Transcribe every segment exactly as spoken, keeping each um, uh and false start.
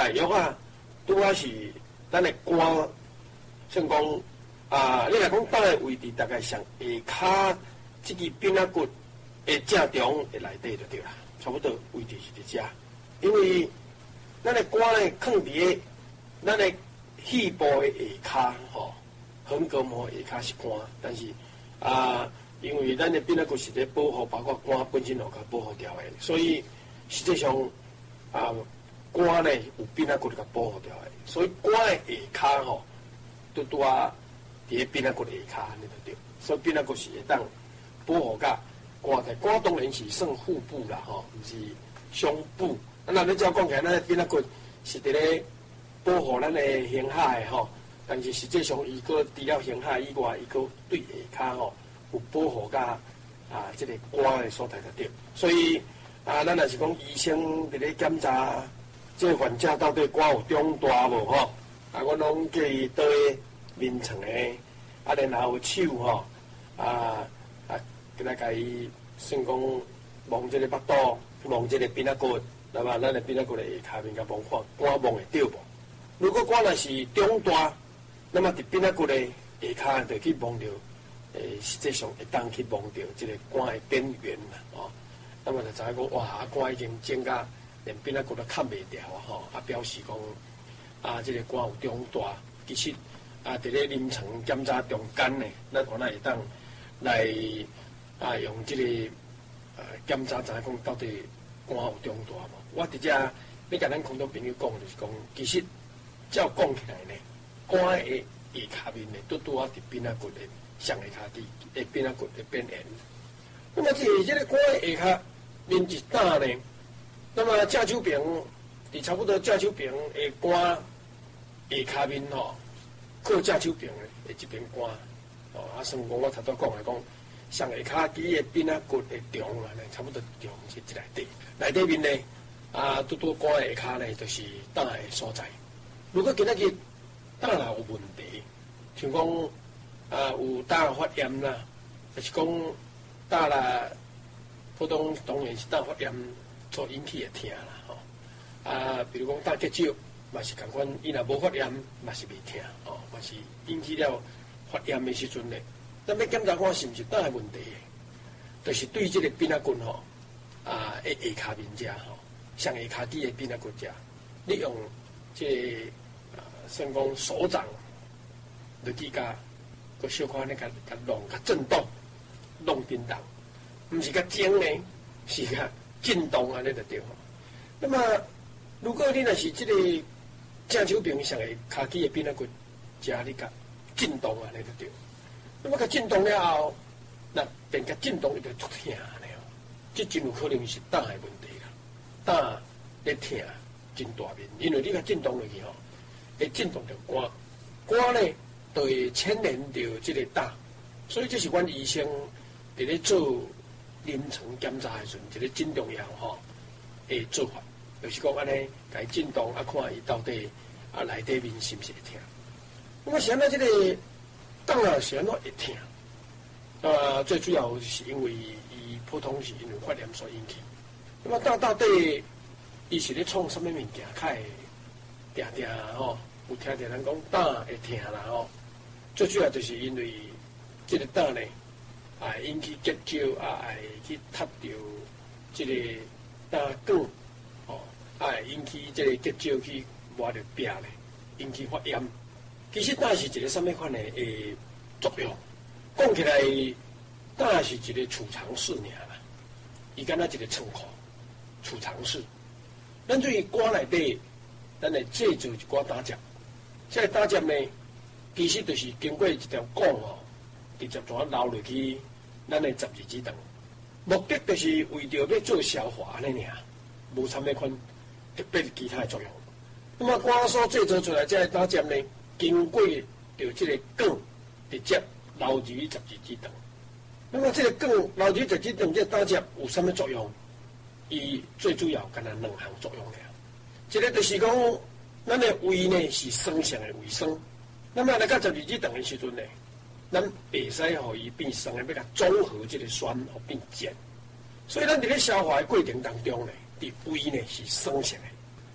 大约啊，拄啊是咱的肝，算讲啊，你若讲胆的位置大概上下骹即支边仔骨的正中的内底就对啦，差不多位置是伫遮。因为咱的肝咧放伫个咱的肺部的下骹吼，横膈膜下骹是肝，但是啊，因为咱的边仔骨是咧保护，包括肝本身就甲保护掉的，所以实际上啊，肝咧有边仔骨甲保护掉的，所以肝的下骹吼，拄拄啊伫个边仔骨的下骹安尼就对，所以边仔骨是会当保护甲肝的，肝当然是算腹部啦吼，毋是胸部。啊，那你照讲起来，咱边仔骨是伫咧保护咱的胸海的吼，但是实际上伊个除了胸海以外，伊个对下骹吼有保护甲啊，即、这个肝的所在就对。所以啊，咱若是讲医生伫咧检查即个患者到底肝有肿大无吼，啊，我拢叫伊倒个眠床的，啊，然后手吼啊啊，来甲伊算讲摸即个腹肚，摸即个边仔骨。那么，咱的边仔骨的下骹面甲摸看，肝摸会对无？如果肝若是肿大，那么伫边仔骨的下骹就去摸到，诶，实际上会当去摸到即个肝的边缘啦，哦。那么就知影讲，哇，肝已经肿甲连边仔骨都砍袂掉啊，吼，啊，表示讲啊，即、这个肝有肿大。其实啊，伫咧临床检查中间呢，咱可能会当来啊用即、这个呃检查，知影讲到底肝有肿大无？我伫遮要甲咱空中朋友讲，就是讲，其实照讲起来呢，肝的下骹面呢，拄拄啊伫边仔骨的上下骹底，诶边仔骨的边缘。那么即即个肝的下骹面一打呢，那么正手边伫差不多正手边的肝下骹面吼，靠正手边的一边肝，哦，啊，算讲我头拄讲来讲，上下骹底的边仔骨的中啊，差不多中是即内底，内底面呢。啊，拄拄肝的下骹呢，就是胆的所在。如果今仔日胆若有问题，像讲啊有胆发炎啦，就是讲胆啦，普通当然是胆发炎所引起的痛啦，吼。啊，比如讲胆结石，嘛是共款，伊若无发炎，嘛是袂痛，哦，嘛是引起了发炎的时阵呢，咱要检查看是毋是胆的问题，就是对即个边仔骨吼，啊，下下骹面遮吼。上下骹底的边仔骨遮，你用这啊，算讲手掌落去甲个小可呢，甲甲弄甲震动，弄震动，毋是甲精呢，是甲震动安尼就对吼。那么，如果你若是即个正手边上下骹底的边仔骨遮，你甲震动安尼就对。那么甲震动了后，那变甲震动伊就足痛安尼哦，这真有可能是胆的问题。胆咧痛真大面，因为你甲震动落去吼，会震动着肝，肝咧就会牵连着即个胆，所以这是阮医生伫咧做临床检查的时阵，一个真重要吼的做法，就是讲安尼，甲伊震动啊，看伊到底啊内底面是毋是会痛。那么现在即个胆啊是安怎会痛？啊，最主要是因为伊普通是因为发炎所引起。那么到到底伊是咧创什么物件？较会定定吼，有听着人讲胆会痛啦吼。最主要就是因为即个胆呢，啊引起结石啊，会去塌着即个胆管，哦，啊会引起即个结石去磨着壁咧，引起发炎。其实胆是一个什么款的诶作用？讲起来，胆是一个储藏室尔啦，伊敢若一个仓库。储藏室，咱对肝内底，咱会制造一寡胆汁。这个胆汁呢，其实就是经过一条管哦，直接就流落去咱的十二指肠。目的就是为着要做消化安尼尔，无啥物款特别其他的作用。那么肝所制造出来这个胆汁呢，经过着这个管直接流入十二指肠。那么这个管流入十二指肠，这个胆汁有啥物作用？伊最主要干那两项作用了，一个就是讲，咱的胃呢是酸性的胃酸，那么来到十二指肠的时阵呢，咱袂使互伊变酸的，要甲综合这个酸互变碱，所以咱伫咧消化的过程当中呢，伫胃呢是酸性的，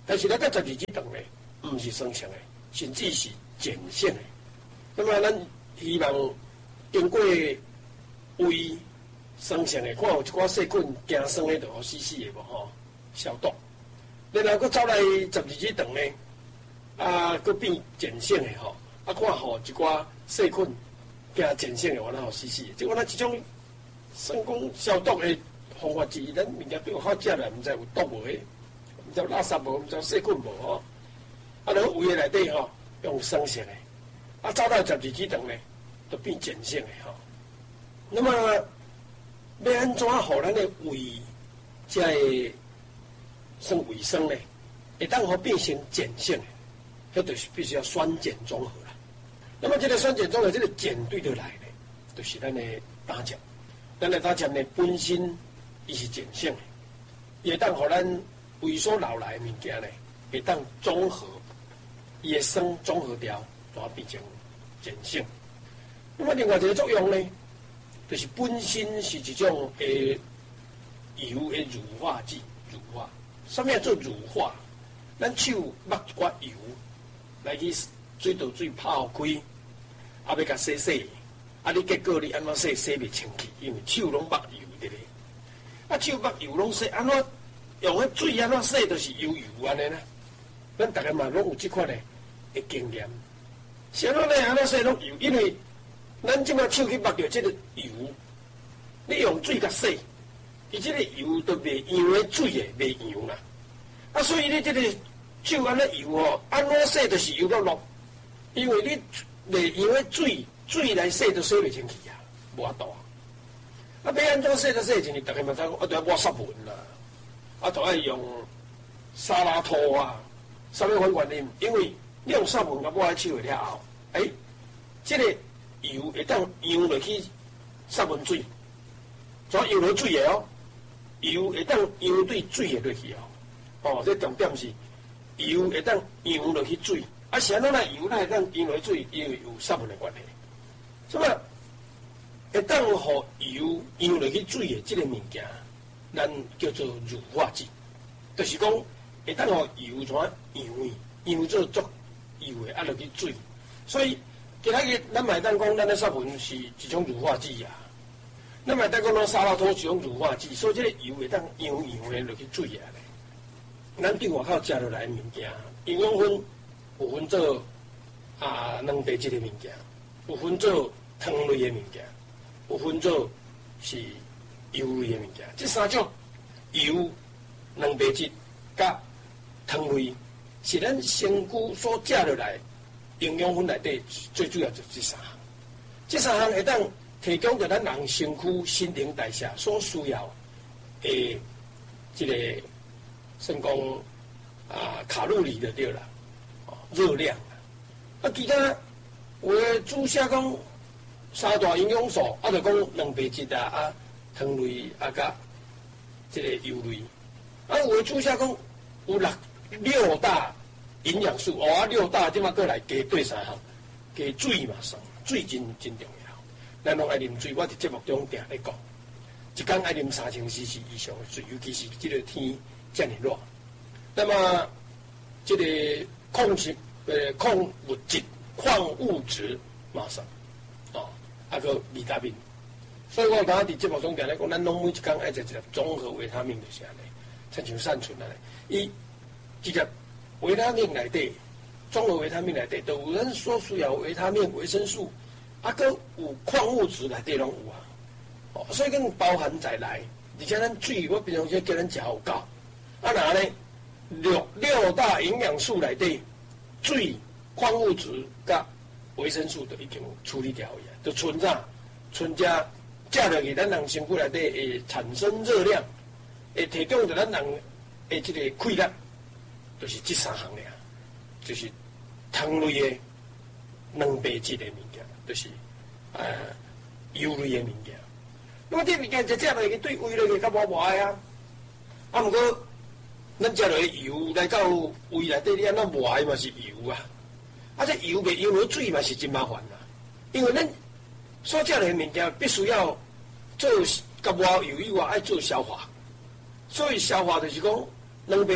但是咱到十二指肠咧，毋是生成的，甚至是碱性的。那么咱希望经过胃生成的，看有一寡细菌惊酸的，就互死死的无吼，消毒。然后佫走来十二指肠咧，啊，佫变碱性的吼，啊，看互一寡细菌惊碱性的，完了互死死的。即我咱即种算讲消毒的方法之一，咱物件对有好食啦，毋知有毒无诶，毋知有垃圾无，毋知有细菌无吼。啊，然后胃内底吼用生成的，啊，走到十二指肠咧，就变碱性的吼。那么要安怎互咱的胃才会算卫生咧？会当互变成碱性的，迄就是必须要酸碱中和啦。那么这个酸碱中和，这个碱对得来咧，就是咱的胆汁。咱的胆汁呢，本身伊是碱性的，伊会当互咱胃所留来的物件咧，会当中和，伊的酸中和掉，就变成碱性。那么另外一个作用呢，就是本身是一种诶油的乳化剂，乳化。什么叫做乳化？咱手抹一寡油来去水道水泡开，啊要甲洗洗，啊你结果你安怎洗洗袂清气，因为手拢抹油的咧。啊手抹油拢洗，安怎用迄水安怎洗，就是油油安尼啦。咱逐个嘛拢有即款的的经验。是安怎咧？安怎洗拢油？因为咱即马手去抹着即个油，你用水甲洗，伊即个油都袂样的水的，袂样啦。啊，所以你即个手安尼油哦，安怎洗就是油落落，因为你袂样的水，水来洗都洗袂清气啊，无法度啊。啊，要安怎洗都洗清气，逐个嘛知讲，啊，着抹湿粉啦，啊，着爱用沙拉拖啊，啥物款原因？因为你用湿粉甲抹喺手了后，诶、欸，即、這個油會當揚落去濕粉水，怎揚落水的哦？油會當揚對水的落去哦。哦，這重點是油會當揚落去水，啊，是安怎來油來會當揚落去水，因為有濕粉的關係。所以會當互油揚落去水的這個物件，咱叫做乳化劑，就是講會當互油怎揚去，揚做足油的啊落去水，所以。其他嘅，咱咪當講，咱嘅濕粉是一種乳化劑啊。咱咪當講，咱沙拉拖是一種乳化劑，所以這個油會當揚揚嘅落去水啊咧。咱對外口食落來嘅物件，營養分有分做啊蛋白質嘅物件，有分做糖類嘅物件，有分做是油類嘅物件。這三種油、蛋白質甲糖類是咱身軀所食落來。營養分內底最主要就是這三項，這三項會當提供着咱人身軀新陳代謝所需要誒，這個算講啊卡路里就對啦，哦熱量啊，其他有誒注寫講三大營養素，啊就講蛋白質啊、啊糖類啊、甲這個油類，啊有誒注寫講有六六大。營養素哦，啊六大點啊過來加對三項，加水嘛算，水真真重要。咱攏愛啉水，我佇節目中定咧講，一工愛啉三千 C C 以上嘅水，尤其是這個天遮爾熱。那麼，這個礦物誒礦物質、礦物質嘛算，哦，啊個維他命。所以我剛剛佇節目中定咧講，咱攏每一工愛食一粒綜合維他命就是安尼，親像善存安尼，伊一粒。維他命內底，綜合維他命內底都有咱所需要維他命、維生素，啊，佮有礦物質內底攏有啊。哦，所以講包含在內，而且咱水我平常時叫咱食有夠。啊，然後呢，六六大營養素內底，水、礦物質甲維生素都已經處理掉去啊，就存啥？存只食落去，咱人身軀內底會產生熱量，會提供着咱人誒即個氣力。就是這三項咧，就是糖類的、蛋白質的物件，就是呃油類的物件。那麼這物件就食落去對胃落去較無壞啊。啊，毋過咱食落去油來到胃內底，你安怎壞嘛是油啊？啊，這油袂油落水嘛是真麻煩啊。因為咱所食落的物件必須要做甲無油以外愛做消化，所以消化就是講蛋白質。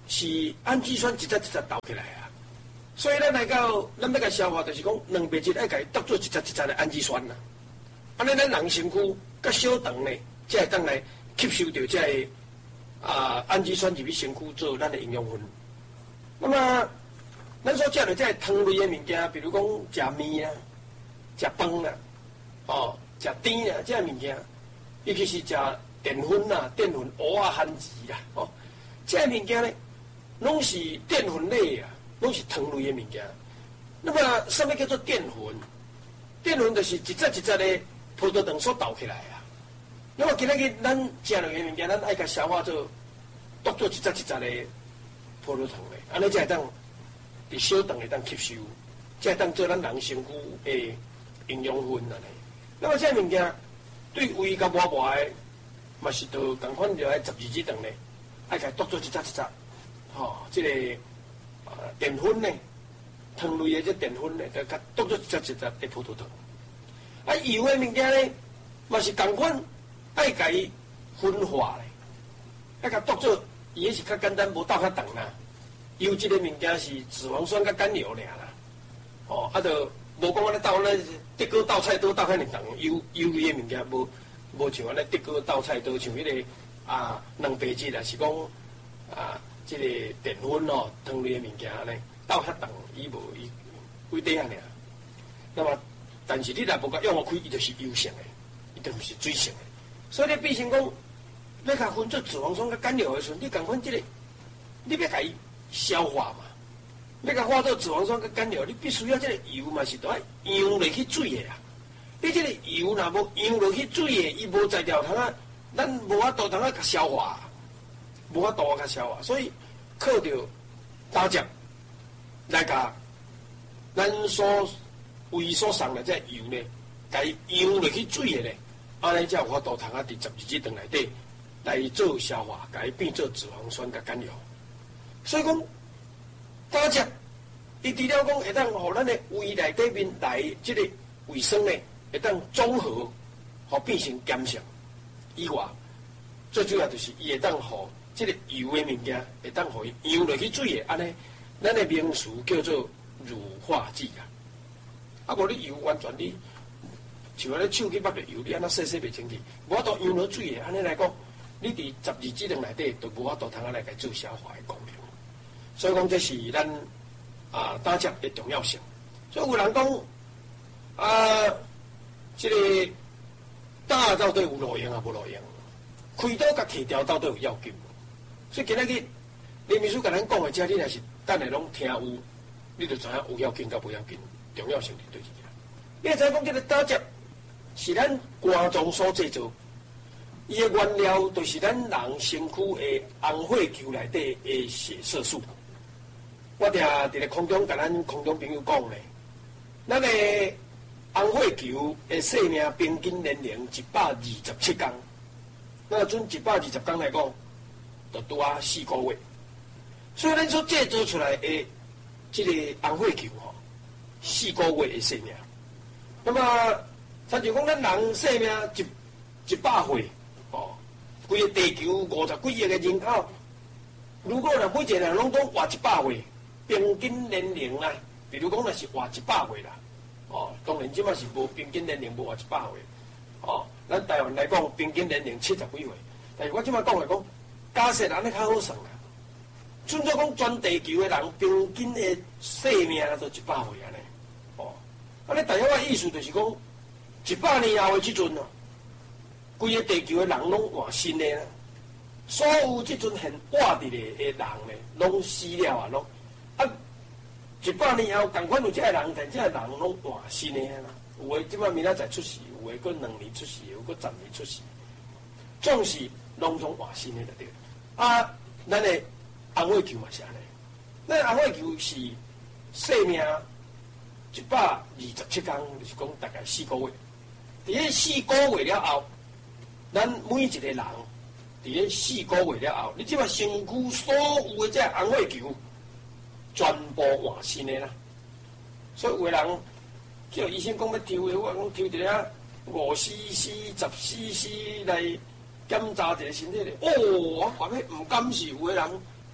是氨基酸一节一节倒起来啊。所以咱来到咱要甲消化，就是讲蛋白质爱甲伊剁做一节一节的氨基酸啦。安尼咱人身躯甲小肠呢，才会当来吸收到这个啊氨基酸入去身躯做咱的营养分。那么咱所食的这汤类的物件，比如讲食面啊、食饭啊、哦、食甜啊，这物件，尤其是食淀粉啊、淀粉、蚵啊、番薯啊，哦，这物件呢，拢是淀粉类啊，拢是汤类的物件。那么什么叫做淀粉？淀粉就是一节一节的葡萄糖所倒起来啊。那么今仔日咱食落嘅物件，咱爱甲消化做剁做一节一节的葡萄糖咧，安尼才会当伫小肠会当吸收，才会当做咱人身躯的营养分安尼。那么这物件对胃甲活活的，嘛是都共款着爱十二指肠咧，爱甲剁做一节一节，吼、哦，即、这个啊淀粉咧，糖类的这淀粉咧，甲剁做一节一节的葡萄糖。啊油的物件咧，嘛是共款。爱甲伊分化咧，爱甲剁做，伊迄是较简单，无斗较长啦。油脂的物件是脂肪酸甲甘油尔啦，哦，啊，就无讲安尼斗咧，德哥斗菜刀斗遐尼长，油油类的物件无无像安尼德哥斗菜刀，像迄、那个啊蛋白质啊，是讲啊即、这个淀粉哦，汤类的物件安尼斗较长，伊无伊规底啊尔。那么，但是你若无甲用开，伊就是油性的，伊就毋是水性的。所以你变成讲，要甲分做脂肪酸甲甘油的时阵，你共款即个，你要甲伊消化嘛，要甲化做脂肪酸甲甘油，你必须要即个油嘛是都爱扬落去水的啊。你即个油若无扬落去水的，伊无在条通啊，咱无法度通啊甲消化，无法度啊甲消化，所以靠着打汁来甲咱所胃所送的这油呢，甲伊扬落去水的咧。安尼才有法度通啊，伫十二指肠内底来做消化，甲伊变做脂肪酸甲甘油。所以讲，打汁，伊除了讲会当互咱的胃内底面来即个卫生呢，会当综合，互变成碱性以外，最主要就是伊会当互即个油的物件会当互伊扬落去水的，安尼，咱的名词叫做乳化剂啊。啊，无你油完全你。像安尼手去握着油，你安那洗洗袂清气，无法度扬落水的。安尼来讲，你伫十二指肠内底，就无法度通啊来甲做消化的功能。所以讲，这是咱啊打汁的重要性。所以有人讲啊，这个打到底有路用啊，无路用？开刀甲摕掉到底有要紧？所以今仔日林秘书甲咱讲的，这你若是等下拢听有，你就知影有要紧甲无要紧，重要性伫对一个。你会知讲，这个打汁。是咱肝脏所制造，伊的原料就是咱人身躯的红血球内底的血色素。我定伫咧空中甲咱空中朋友讲咧，咱的红血球的生命平均年龄一百二十七天，那准一百二十天来讲，就拄啊四个月。所以咱所制造出来的这个红血球吼，四个月的生命。那么参就讲，咱人生命一一百岁，哦，规个地球五十几亿个人口，如果若每一个人拢讲活一百岁，平均年龄啦，比如讲若是活一百岁啦，哦，当然即马是无平均年龄无活一百岁，哦，咱台湾来讲平均年龄七十几岁，但是我即马讲来讲，假设安尼较好算啦，准做讲全地球的人平均的生命都一百岁安尼，哦，安尼大约个意思就是讲。一百年后的即阵哦，规个地球的人拢换新的啦，所有即阵现活伫咧的人咧，拢死了啊，拢啊一百年后，共款有这个人，但这个人拢换新的啦。有诶即摆明仔载出世，有诶佫两年出世，有佫十年出世，总是拢总换新的就对。啊，咱的红血球嘛是安尼，咱红血球是生命一百二十七天，就是讲大概四个月。伫咧四个月了后，咱每一个人伫咧四个月了后，你即摆身躯所有的这红血球全部换新的啦。所以有个人叫医生讲要抽的，我讲抽一个五 C C、十 C C 来检查一个身体咧。哦，我看迄毋甘是有个人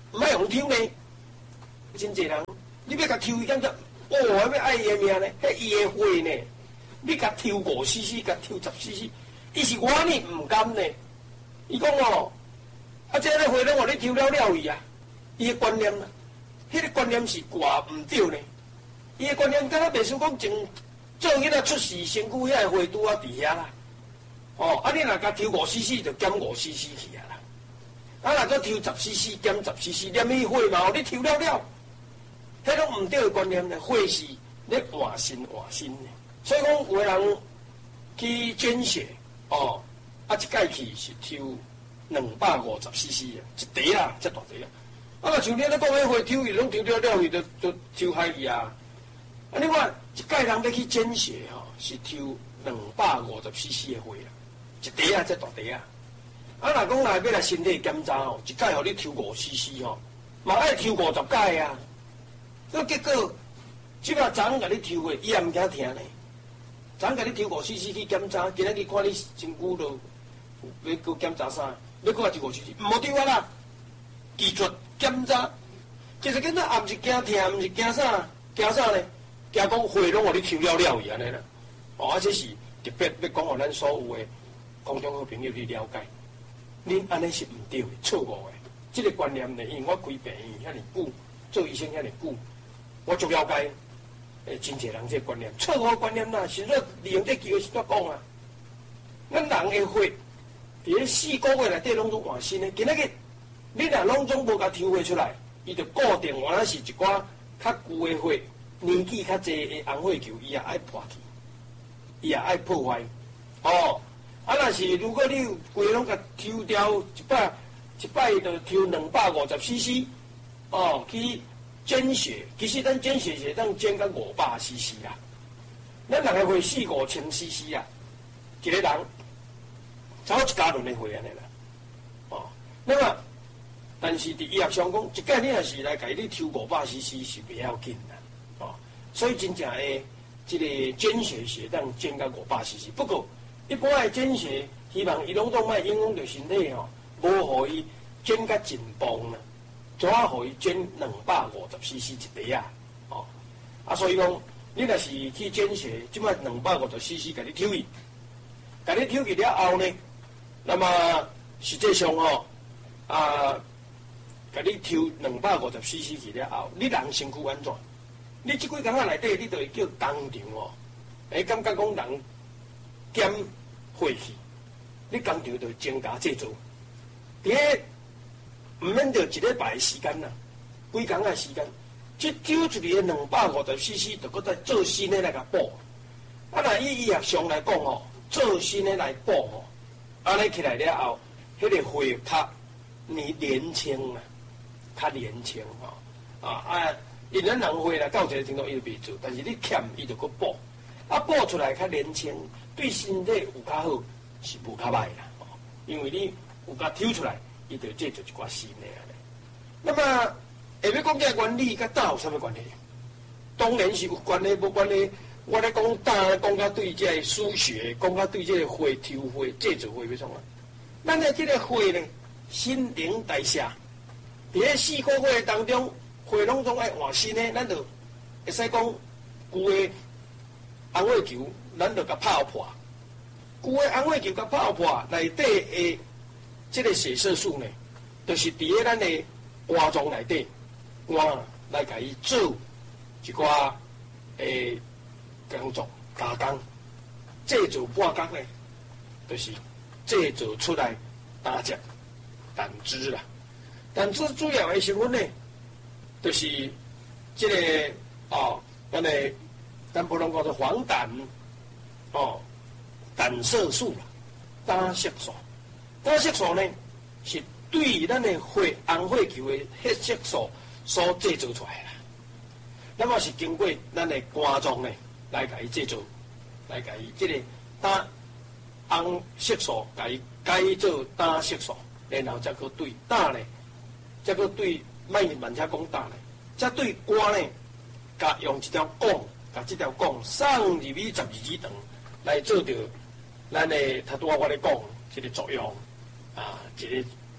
唔爱用抽呢，真济人，你要甲抽伊感觉，哦，还要爱伊的命呢，迄伊的花呢，你甲抽五 C C， 甲抽十 C C， 伊是我呢唔甘呢。伊讲哦，啊，这个花拢互你抽了了伊啊，伊的观念啊，迄、那个观念是挂唔对呢。伊的观念敢若袂输讲从做囡仔出世，身躯遐个花拄啊伫遐啦。哦，啊，你若甲抽五 C C， 就减五 C C 去啊啦。啊，若搁抽十 C C， 减十 C C， 连伊花嘛，互你抽了了。迄种毋对的观念呢，花是咧换心换心的。所以讲，有个人去捐血，哦，啊，一届去是抽两百五十 C C 啊，一袋啊，遮大袋啊。啊，若像你咧讲迄花抽，伊拢抽了了，伊就就抽海去啊。啊，你看一届人要去捐血吼，是抽两百五十 C C 的花啊，一袋啊，遮大袋啊。啊，若讲来要来身体检查吼，一届互你抽五 C C 吼，嘛爱抽五十届啊。所以结果，即摆昨昏甲你抽的，伊也毋惊听呢。昨昏甲你抽五 C C 去检查，今仔日看你身躯都要搁检查啥，要搁来抽五 C C， 毋好对我啦。技术检查，其实囡仔也毋是惊听，毋是惊啥，惊啥呢？惊讲花拢互你抽了了伊安尼啦。哦，啊，这是特别要讲互咱所有的观众好朋友去了解。恁安尼是毋对的，错误的。即、這个观念呢，因为我开病院遐尼久，做医生遐尼久，我足了解。诶，真济人这个观念，错误观念啦，是说利用这机会是怎讲啊？咱人的血，伫咧四个月内底拢总换新的。今仔日你若拢总无甲抽血出来，伊就固定原来是一寡较旧的血，年纪较济的红血球，伊也爱破去，伊也爱破坏。哦，啊，若是如果你有规拢甲抽掉一摆，一摆就抽两百五十 C C， 哦，去捐血，其实咱捐血是当捐到五百 C C 啦。咱人个血四五千 C C 啊，一个人差一加仑的血安尼啦。哦，那么但是伫医学上讲，一届你若是来甲你抽五百 C C 是袂要紧啦。哦，所以真正诶，即个捐血是当捐到五百 C C。不过一般诶捐血，希望伊拢总莫影响到身体吼，无互伊捐甲真磅啦。怎啊互伊捐两百五十 C C 一袋啊？哦，啊，所以讲，你若是去捐血，即摆两百五十 C C 甲你抽去，甲你抽去了后呢，那么实际上吼、哦，啊，甲你抽两百五十 C C 去了后，你人身躯安怎？你即几工仔内底，你就会叫工厂哦，会感觉讲人减血气，你工厂就增加制造，伫个。毋免着一礼拜的时间啦，几工仔时间，即抽出嚟的两百五十 C C， 就搁再做新的来甲补。啊，若以医学上来讲吼，做新的来补吼，安尼起来了后，迄、那个血较年年轻啊，较年轻吼。啊啊，因咱人血啦到一个程度伊就袂做，但是你欠伊就搁补，啊补出来较年轻，对身体有较好，是无较歹啦。哦，因为你有甲抽出来。伊就这就一寡新的安尼。那么下要讲这个原理，甲胆有啥物关系？当然是有关系，无关系。我咧讲胆，讲到对这个输血，讲到对这个血抽血、制造血要创啊。咱的这个血呢，新陈代谢，伫咧四个月当中，血拢总爱换新的，咱就会使讲旧的红血球，咱就甲泡破。旧的红血球甲泡破，内底的。这个血色素呢，就是伫咧咱的肝脏内底，肝来甲伊做一寡诶工作加工，制造半工呢，就是制造出来胆汁、胆汁啦。胆汁主要的成分呢，就是这个哦，咱的咱普通讲做黄疸哦，胆色素啦，胆色素。胆色素呢，是对咱的血红血球的血色素所制造出来啦。那么是经过咱的肝脏呢来甲伊制造，来甲伊这个胆红色素甲伊改做胆色素，然后再个对胆呢，再个对卖慢车讲胆呢，再对肝呢，甲用一条管，甲这条管送入去十二指肠来做着咱的头拄仔我咧讲这个作用。啊，一个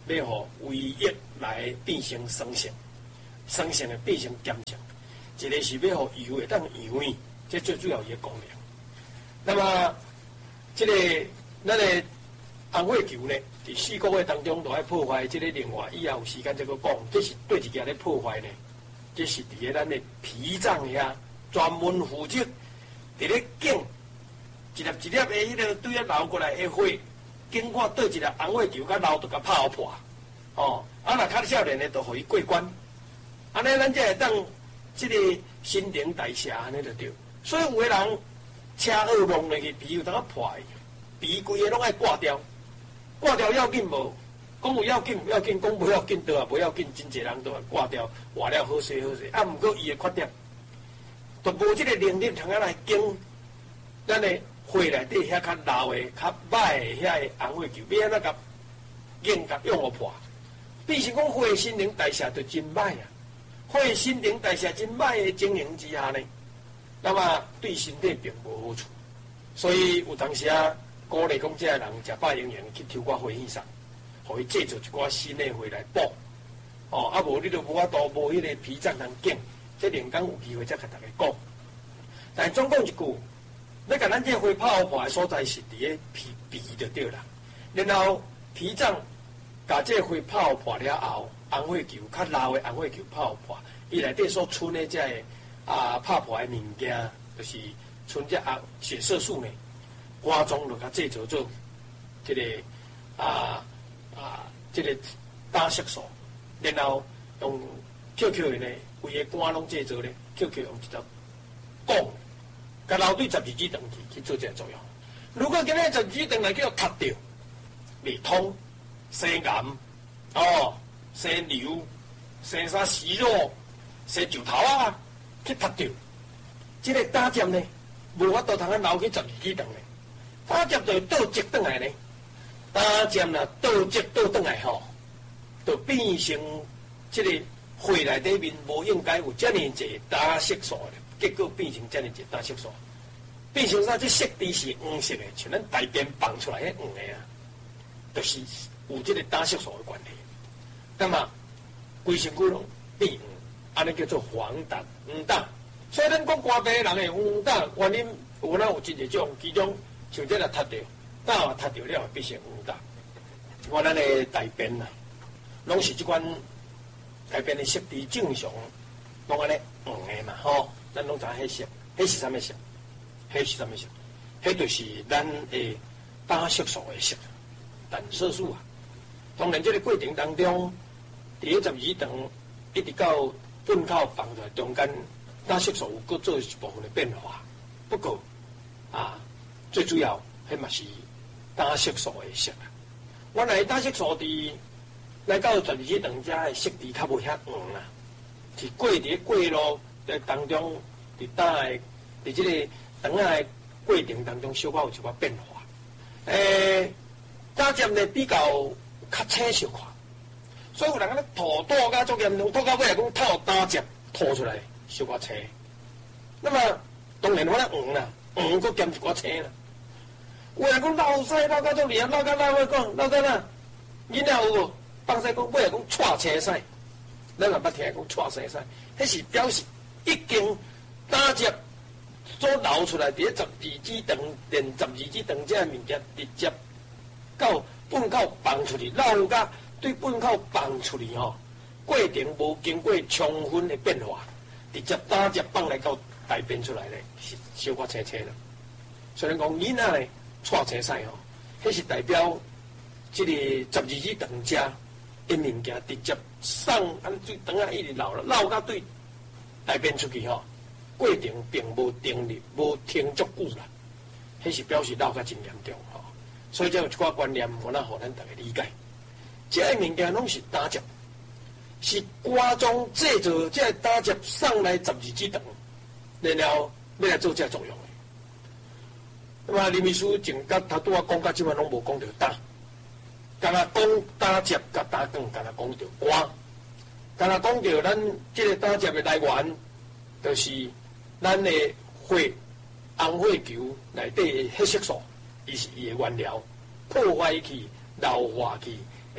要互胃液来变成酸性，酸性的变成碱性，一个是要互油会当油腻，这最主要伊个功能。那么，这个咱个红血球呢，伫四个月当中，就爱破坏这个另外以后有时间再个讲，这是对一件咧破坏呢？这是伫个咱的脾脏遐专门负责伫咧颈一粒一粒的迄个对啊流过来的血，经过对一粒红血球甲流，就甲泡破。哦，啊若较少年的，就互伊过关。安尼咱才会当即个新陈代谢安尼就对。所以有个人车祸弄落去，皮有当啊破去，皮规个拢爱挂掉，挂掉要紧无？讲有要紧有要紧，讲无要紧倒啊，无要紧，真侪人都会挂掉，活了好势好势。啊，毋过伊的缺点，就无即个能力通啊来经咱的血内底遐较老的、较歹的遐个红血球，要安怎甲硬甲用互破？变成讲血新陈代谢就真歹啊！血新陈代谢真歹的情形之下呢，那么对身体并无好处。所以有当时啊，鼓励讲这个人食百营养去抽寡血线上。互伊制造一寡新的血来补，哦，啊无你就无法度无迄个脾脏通紧，这另讲有机会再甲大家讲。但是总讲一句，要甲咱这个血泡破的所在是伫个脾脾就对啦。然后脾脏甲这个血泡破了后，红血球较老的红血球泡破，伊内底所存的这个啊泡破的物件，就是存这啊血色素呢，肝脏就甲制造做这个啊。啊，这个胆色素，然后用 Q Q 的呢，规个肝拢制作咧 ，Q Q 用一条汞，甲流对十二指肠去去做这个作用。如果今日十二指肠来叫卡掉，未通、生癌、哦、生瘤、生啥息肉、生石头啊，去卡掉，这个胆汁呢，无法度通啊流去十二指肠咧，胆汁就倒积转来呢。胆汁若倒积倒转来吼，就变成即个血内底面无应该有遮尔济胆色素的，结果变成遮尔济胆色素，变成啥？这色滴是黄色的，像咱大便放出来迄黄的啊，就是有即个胆色素的关系。那么规身躯拢变黄，安尼叫做黄疸、黄疸。所以咱讲肝病人的黄疸原因有哪有真侪种，其中像这个脱掉。胆啊，脱掉了，变成黄疸。我咱的大便啊，拢是即款大便的色滴正常，拢安尼黄的嘛，吼，咱拢知影迄色，迄是啥物色？迄是啥物色？迄就是咱的胆色素的色，胆色素啊。当然，这个过程当中，伫个十二指肠一直到粪口放出来中间，胆色素有搁做一部分的变化。不过啊，最主要迄嘛是。胆色素的色啊，原来胆色素伫来到十二指肠遮的色滴较无遐黄啦，是过伫过路在当中，伫胆的伫即个肠仔的过程当中，小可有一寡变化。诶、欸，胆汁呢比较较青小可，所以有人咧吐吐甲足严重，吐到尾来讲透胆汁吐出来，小可青。那么当然我咧黄啦，黄佫兼一寡青啦。有人讲老屎老到足厉害，老到老话讲老到哪？囡仔有无？放屎讲尾来讲踹青屎，咱也捌听讲踹青屎，迄是表示已经胆汁所流出来伫十二指肠，连十二指肠这物件直接到粪口放出去，老甲对粪口放出去吼，过程无经过充分的变化，直接胆汁放来到大便出来咧，是小可青青啦。虽然讲囡仔咧。错青屎吼，迄是代表即个十二指肠遮的物件直接送安对肠仔一直流了，流到对大便出去吼，过程并无定力，无停足久啦。迄是表示流较真严重吼，所以才有一寡观念，我那互咱大家理解。这个物件拢是胆汁，是肝脏制造这个胆汁送来十二指肠，然后要来做这作用。那么林秘书前甲头拄啊讲到即摆拢无讲到胆，干那讲胆汁甲胆管，干那讲到肝，干那讲到咱即个胆汁的来源，就是咱的血红血球内底的黑色素，伊是伊的原料，破坏去、老化去，诶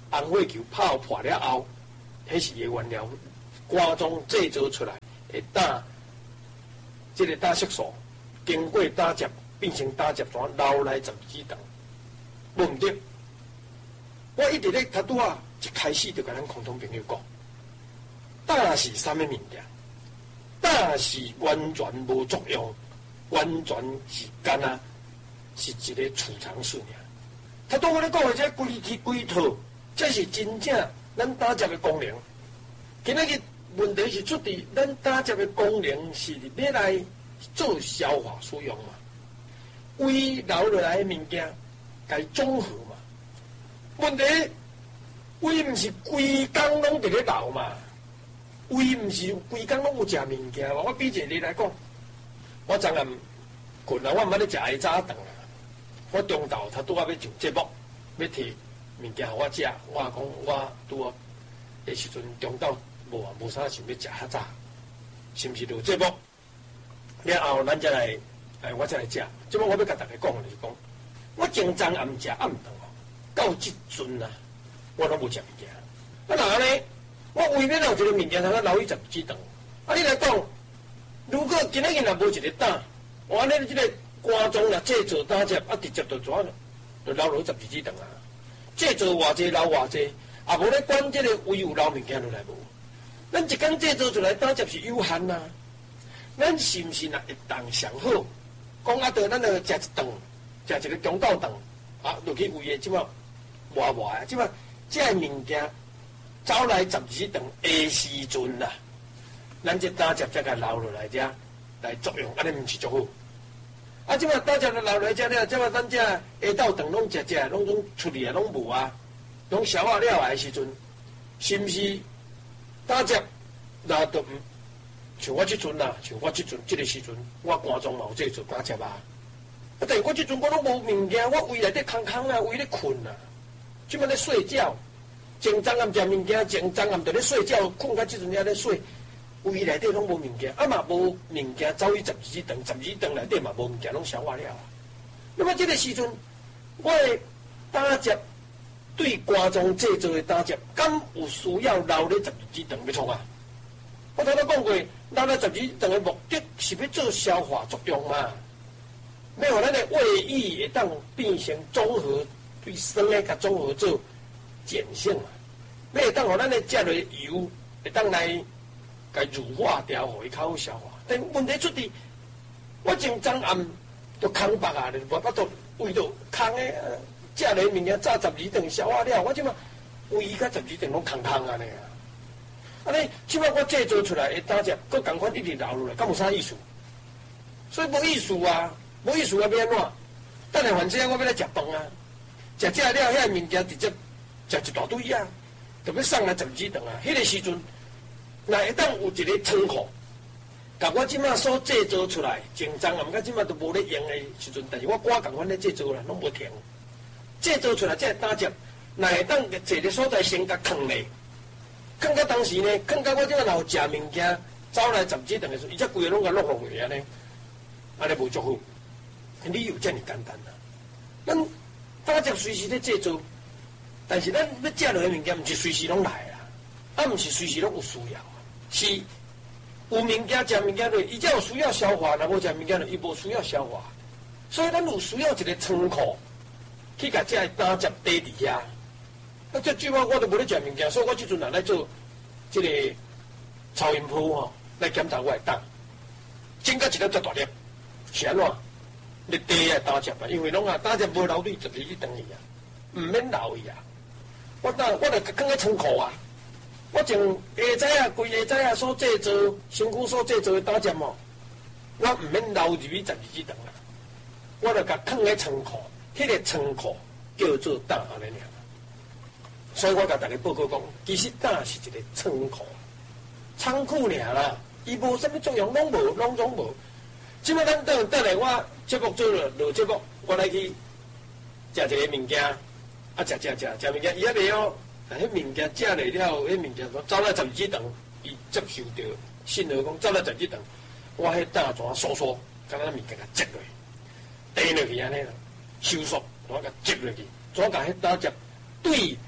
红火球泡破了后，迄是个原料瓜中制造出来，会打这个打色素，经过打汁变成打汁转流来十二指肠，无毋对。我一直咧读拄啊，一开始就甲咱共同朋友讲，打是啥物物件？打是完全无作用，完全是干啊，是一个储藏室尔。他拄我咧讲的这规体规套，这是真正咱打汁的功能。今仔日问题是出伫咱打汁的功能是要来做消化使用嘛？胃留落来的物件，该综合嘛？问题胃毋是规工拢伫咧流嘛？胃毋是规工拢有食物件嘛？我比一个例来讲，我昨暗困啊，我毋捌咧食下早顿啊。我中昼他拄仔要上节目，要摕物件互我食，我讲我拄啊迄时阵中昼无啊无啥想要食较早，是毋是录节目？了后咱才来，哎，我才来食。即摆我要甲大家讲的就是讲，我前昨暗食暗顿哦，到即阵啊，我拢无食物件。啊，哪呢？我为免有一个物件通啊留伊十二指肠。啊，你来讲，如果今仔日若无一个胆，我安尼即个瓜中若制造打汁，啊直接就怎就留落十二指肠啊？制造偌济留偌济，啊无咧管即个胃有留物件落来无？咱一工制造出来打汁是有限啊。咱是毋是若会当上好？讲啊，到咱就食一顿，食一个中昼顿，啊，落去胃的即摆活活啊，即摆即个物件走来十二指肠的时阵啦，咱这打汁才甲留落来遮来作用，安尼毋是足好。啊，即摆打汁就留落来遮了，即摆咱这下昼顿拢食食，拢拢出去啊，拢无啊，拢消化了的时阵，是毋是打汁那都毋？像我即阵啦，像我即阵即个时阵，我肝脏嘛有这做打汁啊。啊，但是我即阵我拢无物件，我胃内底空空啊，胃咧困啊，即摆咧睡觉。前昨暗食物件，前昨暗就咧睡觉，困到即阵还咧睡，胃内底拢无物件，啊嘛无物件走去十二指肠，十二指肠内底嘛无物件拢消化了啊。那么即个时阵，我的打汁对肝脏制造的打汁，敢有需要留咧十二指肠要创啊？我头拄讲过，留咧十二指肠的目的是要做消化作用嘛，要互咱的胃液会当变成综合对酸的甲综合做碱性嘛，要会当互咱的食落油会当来甲乳化掉，互伊较好消化。但问题出伫，我前昨暗都空白啊，无法度胃到空的，食落物件早十二顿消化了，我即马胃甲十二顿拢空空安尼啊。安尼，即摆我制造出来的打汁，佮共款一直留落来，敢有啥意思？所以无意思啊，无意思啊，要安怎？等下反正我要来食饭啊，食食了遐物件直接食一大堆啊，就要送来十二指肠啊。迄个时阵，若会当有一个仓库，甲我即摆所制造出来，前昨暗甲即摆都无咧用的时阵，但是我赶共款咧制造啦，拢无停。制造出来这打汁，若会当一个所在先甲藏咧。放到当时呢，放到我即个老食物件走来十指肠的时候，伊则规个拢甲落落去安尼，安尼无足好。理由遮尔简单啦。咱打汁随时咧制造，但是咱要食落的物件，毋是随时拢来啊，啊，毋是随时拢有需要啊，是有物件食物件落，伊才有需要消化，若无食物件落，伊无需要消化，所以咱有需要一个仓库去甲这打汁堆伫遐。啊，这即摆我都无咧食物件，所以我即阵也来做即个超音波吼，来检查我的胆，整甲一粒足大粒，是安怎？你地啊打汁啊，因为拢啊打汁无留对十二指肠去啊，毋免留伊啊。我当我著放喺仓库啊，我从下仔啊，规下仔啊所制造，身躯所制造的打汁吼，我毋免留入去十二指肠啊，我著甲放喺仓库，迄、那个仓库叫做胆安尼尔。所以我甲大家报告讲，其实胆是一个仓库、仓库尔啦，伊无啥物作用，拢无，拢总无。即摆咱等等来，我节目做了录节目，我来去食一个物件，啊食食食食物件，伊还袂晓，但迄物件食来了，迄物件走来十二指肠，伊接受到信号讲走来十二指肠，我迄胆怎缩缩，甲咱物件甲接落去，滴落去安尼啦，收缩，我甲接落去，怎甲迄胆汁对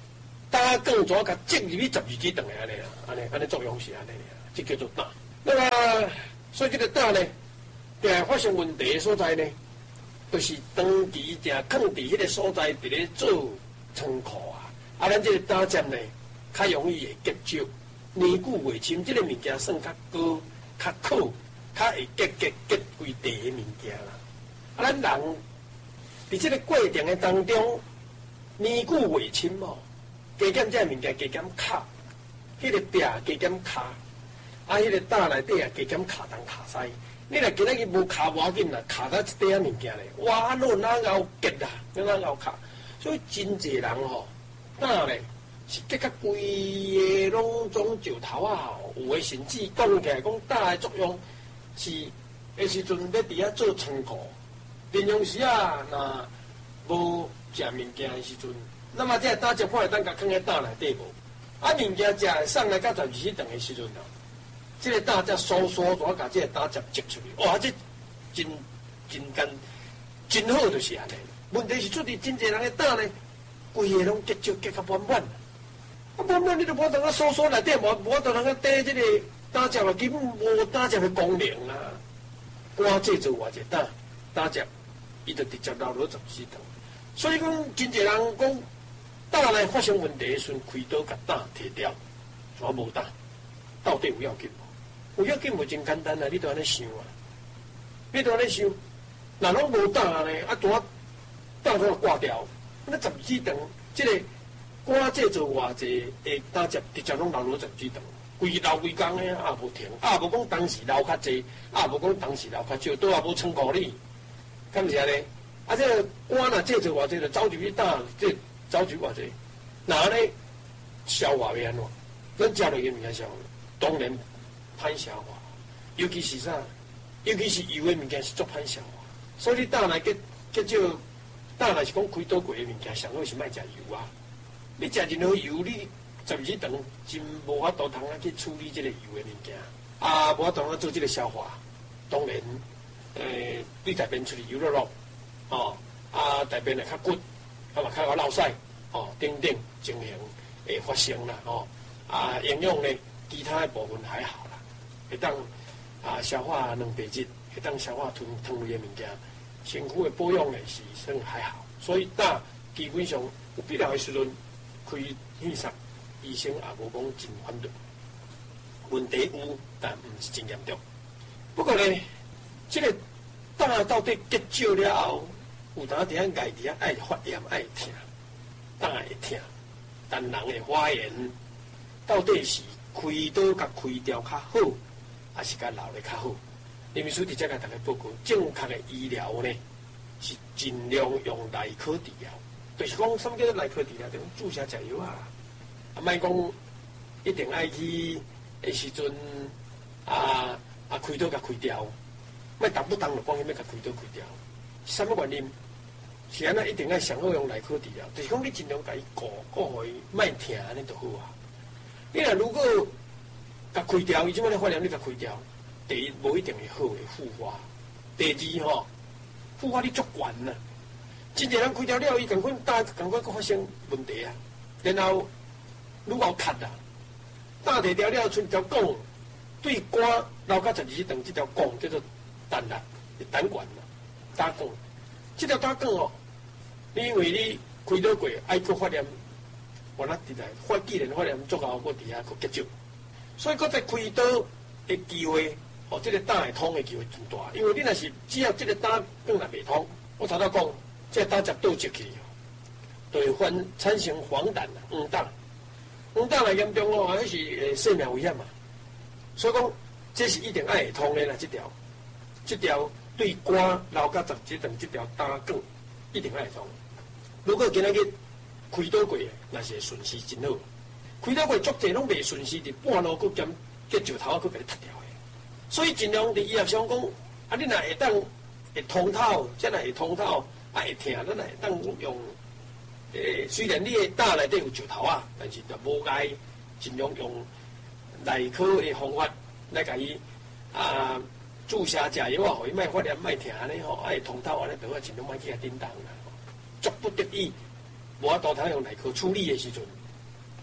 打更怎甲接入去十二指肠的安尼啦，安尼安尼作用是安尼啦，这叫做打。那么所以这个打呢，定发生问题的所在呢，就是长期定放伫迄个所在，伫咧做仓库啊，啊，咱这个打针呢，较容易会结石，年久未深，这个物件算较高、较苦、较会结结结规地的物件啦。啊，咱人伫这个过程的当中，年久未深哦，加减这物件加减卡，迄、那个壁加减卡，啊，迄、那个胆内底啊加减卡东卡西。你若今仔日无卡无要紧啦，卡到一块仔物件咧，哇，那哪有结啦，哪有卡？所以真侪人吼，胆咧是结甲规个拢总石头啊，有诶甚至讲起来讲胆诶作用是诶时阵咧伫遐做仓库，平常时啊，若无食物件诶时阵，那么这胆汁破会当甲放喺胆内底无？啊，物件食送来到十二指肠诶时阵啊。这个胆汁疏疏怎甲这个胆汁挤出去？哇，这真真干真好，就是安尼。问题是出伫真侪人的胆呢，规个拢结石结甲满满。啊，满满你都无当啊疏疏内底无无当啊底这个胆汁啊，根本无胆汁的功能啦。肝制造偌济胆胆汁，伊就直接流落十二指肠。所以讲，真侪人讲胆呢发生问题的时阵，开刀甲胆摕掉，怎无胆？到底有要紧无？有要紧无真简单啊！你都安尼想啊，你都安尼想，若拢无胆安尼，啊，怎啊胆怎啊挂掉？那十二指肠，即个肝制造偌济诶胆汁，直接拢流落十二指肠，规流规工诶，啊无停，啊无讲当时流较济，啊无讲当时流较少，都也无撑过你，敢毋是安尼？啊，这个肝若制造偌济，就走入去胆，即走入偌济，那安尼消化要安怎？咱食落去物件消化，当然。歹消化，尤其是啥？尤其是油的物件是足歹消化，所以你胆内结结少，胆内是讲开刀过的物件，上好是莫食油啊。你食任何油，你十二指肠真无法度通啊去处理这个油的物件，啊，无法度啊做这个消化。当然，诶、呃，你大便出去油落落，哦，啊，大便会较骨，啊嘛较较落屎，哦，等等情形会发生啦，哦，啊，营养呢，其他的部分还好。会当啊消化蛋白质，会当消化吞吞胃的物件，身躯的保养呢是算还好，所以胆基本上有必要的时阵开检查，医生也无讲真反对。问题有，但唔是真严重。不过呢，这个胆到底结石了后，有当伫遐外伫遐爱发炎爱痛，胆会痛，但人的发炎到底是开刀甲开掉较好？还是甲留咧较好，林秘书伫遮甲大家报告，正确的医疗呢是尽量用内科治疗，就是讲什么叫做内科治疗？就是注射食药啊，啊，莫讲一定爱去的时阵啊啊开刀甲开掉，莫动不动就讲要甲开刀开掉，什么原因？是安那一定爱上好用内科治疗，就是讲你尽量甲伊顾顾互伊莫疼安尼就好啊。你若如果甲开掉，伊即摆咧发炎，你甲开掉，第一无一定会好诶复发。第二吼，复发率足悬呐。真侪人开掉了，伊共款胆共款佫发生问题啊。然后愈后咳啊，胆摕掉了，出一条管，对肝流到十二指肠，即条管叫做胆力，胆管嘛，胆管。即条胆管哦，你因为你开刀过，爱佫发炎，原来伫内发既然发炎足后，佫伫遐佫结石。所以，搁在开刀的机会，哦，这个胆会通的机会真大。因为你若是只要这个胆管若袂通，我头头讲，这个胆汁倒进去，就会反产生黄疸啦、黄疸。黄疸来严重哦，迄是诶生命危险嘛。所以讲，这是一定爱会通的啦，这条，这条对肝流到十二指肠这条胆管一定爱会通。如果今仔日开刀过，那是顺势真好。开刀过足济拢袂顺势，伫半路佫兼结石头啊，佫俾你踢掉的。所以尽量伫医学上讲，啊，你若会当会通透，即若会通透，啊会疼，咱若会当用。诶，虽然你的胆内底有石头啊，但是就无该尽量用内科的方法来甲伊啊注射食药啊，互伊莫发炎、莫疼安尼吼，啊会通透安尼，就要尽量莫去遐叮当啦。足不得已，无法度通用内科处理的时阵。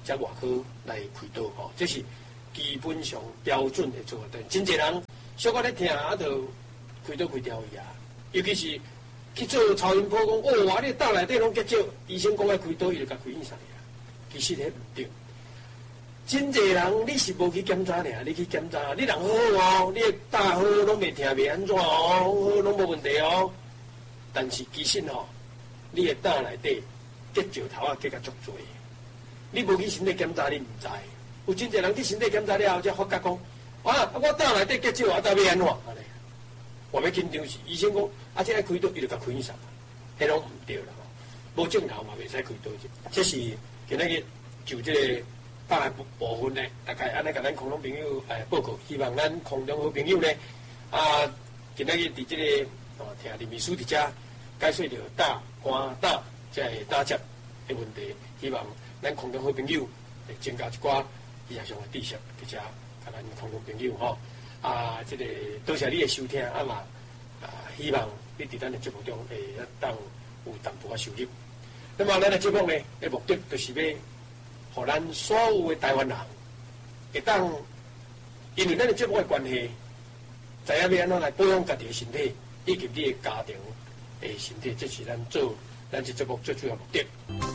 才外科来开刀吼，这是基本上标准的做法。但真侪人小可咧听啊，就开刀开掉伊啊。尤其是去做超音波讲，哦，我你大内底拢结石，医生讲要开刀，伊就甲开医生啊。其实迄毋对。真侪人你是无去检查尔，你去检查，你人好好哦，你大好拢袂听袂安怎哦，好拢无问题哦。但是其实吼，你的胆内底结石头啊结甲足多。你无去身体检查，你毋知。有真侪人去身体检查了后，才发觉讲，啊，我胆内底结石，我倒要安怎？安尼，我要紧张是医生讲，啊，这爱开刀，伊就甲开上，迄拢毋对啦。无镜头嘛，袂使开刀者。这是今仔日就这个胆的部分呢，大概安尼甲咱空中朋友诶报告，希望咱空中好朋友呢，啊，今仔日伫这个哦，听林秘书伫遮解说着胆、肝、胆即个胆汁的问题，希望咱空中好朋友会增加一寡医学上的知识，伫遮甲咱空中朋友吼啊，这个多谢你的收听啊嘛啊，希望你伫咱的节目中会当有淡薄仔收入。那么咱的节目呢，的目的就是要。互咱所有的台湾人会当，因为咱的节目的关系，知影要安怎来保养家己的身体，以及你的家庭的身体，这是咱做咱这节目最主要目的。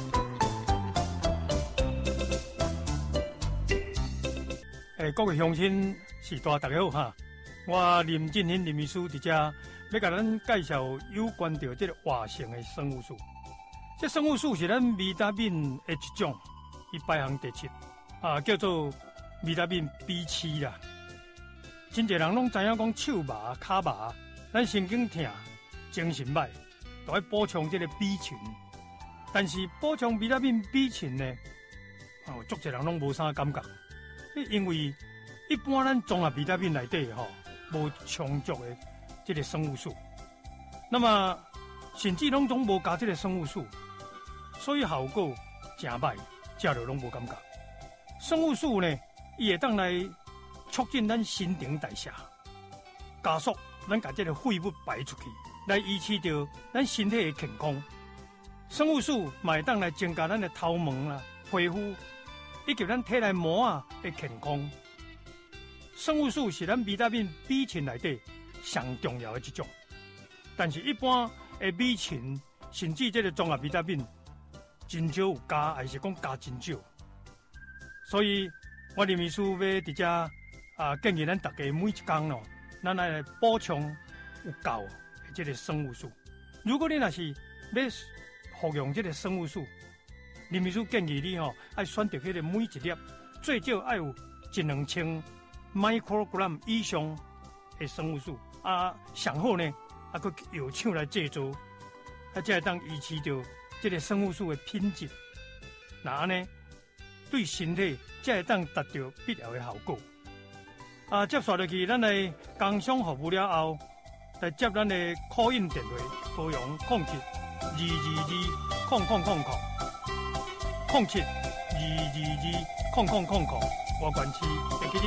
诶，各位乡亲是大大家好哈！我林振兴林秘书伫遮要甲咱介绍有关着这个活性的生物素。这生物素是咱维他命的一种。伊排行第七，啊，叫做维他命 B 七 啦。真侪人拢知影讲手麻、骹麻，咱神经痛、精神歹，都要补充这个 B 群。但是补充维他命 B 群呢，哦，足侪人拢无啥感觉，因为一般咱综合维他命内底吼，无充足的这个生物素，那么甚至拢总无加这个生物素，所以效果真歹。食了拢无感觉。生物素呢，伊会当来促进咱新陈代谢，加速咱把这个废物排出去，来维持着咱身体的健康。生物素嘛会当来增加咱的头毛啦、皮肤，以及咱体内膜啊的健康。生物素是咱维他命 B 群内底上重要的一种，但是一般的 B 群甚至这个综合维他命。真少有加，还是讲加真少，所以我林秘书要伫遮啊建议咱大家每一天咯，咱来补充有够的这个生物素。如果你若是要服用这个生物素，林秘书建议你吼，爱选择迄个每一粒最少爱有一两千 microgram 以上的生物素啊，上好呢啊，佮药厂来制作，啊，才会当维持着。这个生物素的品质，那安尼对身体才会当达到必要的效果。啊，接下落去，咱来工商服务了后，来接咱的 call in 电话，保养控制二二二空空空空控制二二二空空空空，我关系会给你。